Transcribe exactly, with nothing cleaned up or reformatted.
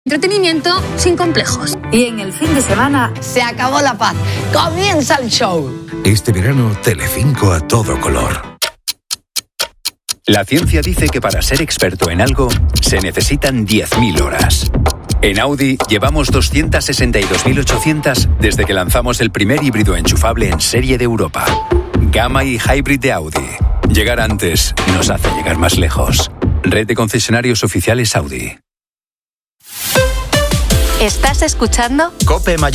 Entretenimiento sin complejos. Y en el fin de semana se acabó la paz. Comienza el show. Este verano, Telecinco a todo color. La ciencia dice que para ser experto en algo se necesitan diez mil horas. En Audi llevamos doscientas sesenta y dos mil ochocientas desde que lanzamos el primer híbrido enchufable en serie de Europa. Gamma y Hybrid de Audi. Llegar antes nos hace llegar más lejos. Red de concesionarios oficiales Audi. ¿Estás escuchando? Cope Mayor.